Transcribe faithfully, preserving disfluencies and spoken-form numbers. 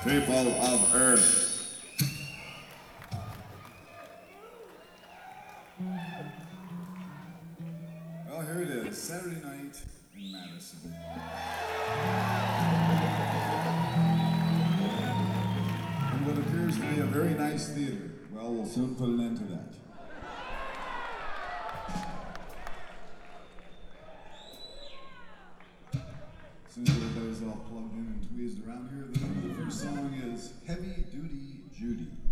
people of Earth. Well, here it is, Saturday night in Madison. And what appears to be a very nice theater. Well, we'll soon put an end to that. As soon as everybody's all plugged in and tweezed around here, the name of the first song is Heavy Duty Judy.